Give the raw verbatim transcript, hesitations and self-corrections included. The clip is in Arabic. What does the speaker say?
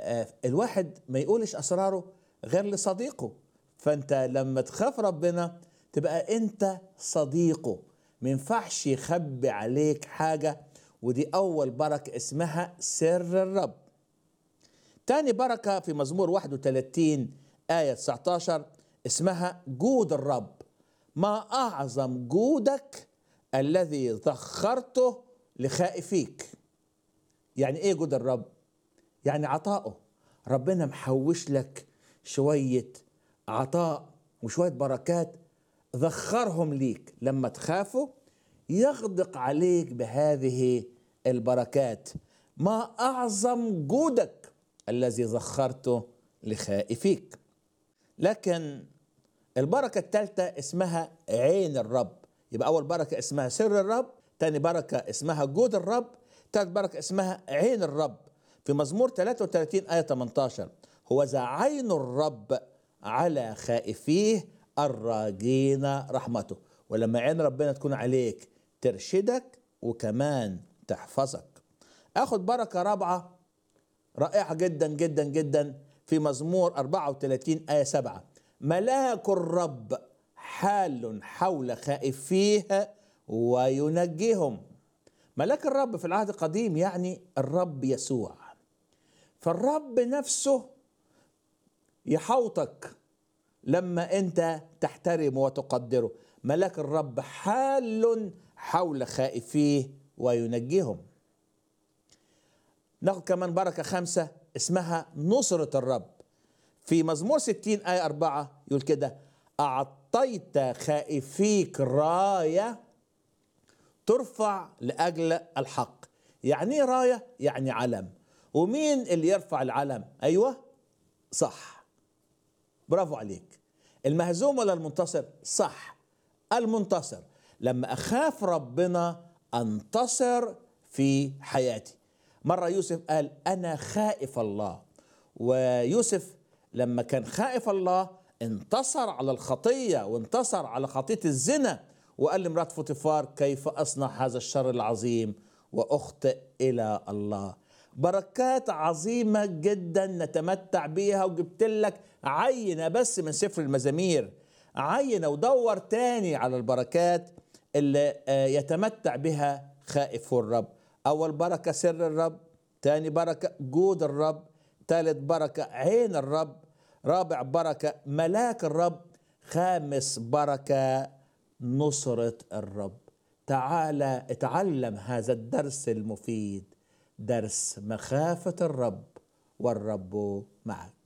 الواحد ما يقولش أسراره غير لصديقه. فأنت لما تخاف ربنا تبقى أنت صديقه، ما ينفعش يخبي عليك حاجة. ودي أول بركة اسمها سر الرب. تاني بركة في مزمور واحد وثلاثين آية تسعة عشر اسمها جود الرب. ما أعظم جودك الذي ذخرته لخائفيك. يعني إيه جود الرب؟ يعني عطاؤه. ربنا محوش لك شوية عطاء وشوية بركات، ذخرهم ليك لما تخافوا يغدق عليك بهذه البركات. ما أعظم جودك الذي ذخرته لخائفيك. لكن البركة الثالثة اسمها عين الرب. يبقى أول بركة اسمها سر الرب، تاني بركة اسمها جود الرب، ثالث بركة اسمها عين الرب. في مزمور ثلاثة وثلاثين آية ثمانية عشر هو ذا عين الرب على خائفيه الراجين رحمته. ولما عين ربنا تكون عليك ترشدك وكمان تحفظك. اخد بركة رابعة رائعة جدا جدا جدا في مزمور أربعة وثلاثين آية سبعة ملاك الرب حال حول خائفيه وينجيهم. ملاك الرب في العهد القديم يعني الرب يسوع. فالرب نفسه يحوطك لما انت تحترمه وتقدره. ملاك الرب حال حول خائفيه وينجيهم. ناخد كمان بركة خمسة اسمها نصرة الرب. في مزمور ستين آية أربعة يقول كده أعطيت خائفيك راية ترفع لأجل الحق. يعني ايه راية؟ يعني علم. ومين اللي يرفع العلم؟ أيوة صح، برافو عليك. المهزوم ولا المنتصر؟ صح، المنتصر. لما أخاف ربنا أنتصر في حياتي. مرة يوسف قال أنا خائف الله، ويوسف لما كان خائف الله انتصر على الخطية وانتصر على خطية الزنا، وقال لامرأة فوطيفار كيف أصنع هذا الشر العظيم وأخطئ إلى الله. بركات عظيمة جدا نتمتع بيها، وجبت لك عينة بس من سفر المزامير، عينة ودور تاني على البركات اللي يتمتع بها خائف الرب. أول بركة سر الرب، تاني بركة جود الرب، ثالث بركة عين الرب، رابع بركة ملاك الرب، خامس بركة نصرة الرب. تعالى اتعلم هذا الدرس المفيد، درس مخافة الرب والرب معك.